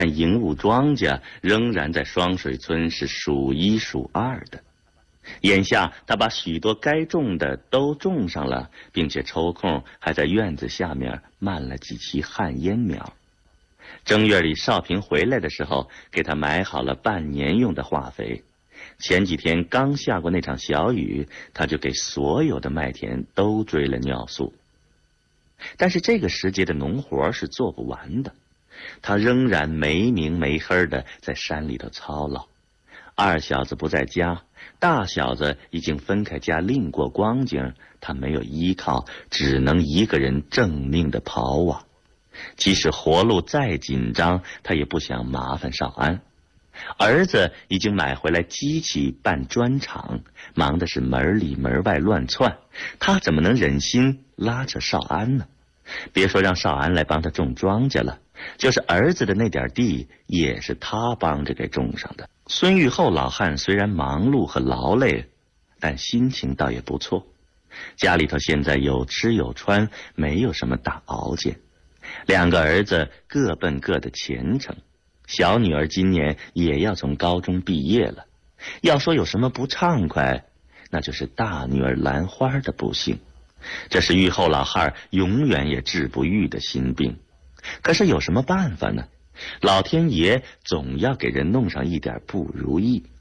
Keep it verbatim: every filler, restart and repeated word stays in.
但营务庄稼仍然在双水村是数一数二的。眼下他把许多该种的都种上了，并且抽空还在院子下面漫了几期旱烟苗。正月里少平回来的时候，给他买好了半年用的化肥。前几天刚下过那场小雨，他就给所有的麦田都追了尿素。但是这个时节的农活是做不完的，他仍然没明没黑的在山里头操劳。二小子不在家，大小子已经分开家另过光景，他没有依靠，只能一个人正命的跑啊。即使活路再紧张，他也不想麻烦少安。儿子已经买回来机器办砖厂，忙的是门里门外乱窜，他怎么能忍心拉扯少安呢？别说让少安来帮他种庄稼了，就是儿子的那点地也是他帮着给种上的。孙玉厚老汉虽然忙碌和劳累，但心情倒也不错。家里头现在有吃有穿，没有什么大熬煎。两个儿子各奔各的前程，小女儿今年也要从高中毕业了。要说有什么不畅快，那就是大女儿兰花的不幸。这是玉厚老汉永远也治不愈的心病。可是有什么办法呢？老天爷总要给人弄上一点不如意。